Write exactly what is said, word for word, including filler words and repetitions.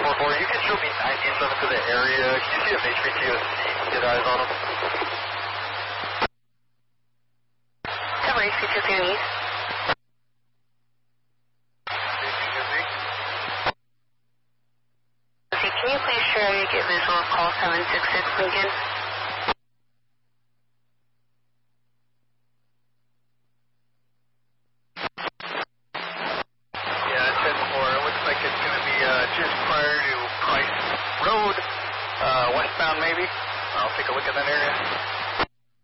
four four, you can show me ninety-seven to the area. Can you see a H V T O C? Get eyes on them. Cover H V T O C East. Can you please share you get visual of call seven six six Lincoln? Yeah, ten four. It looks like it's going to be uh, just prior to Price Road, uh, westbound maybe. I'll take a look at that area.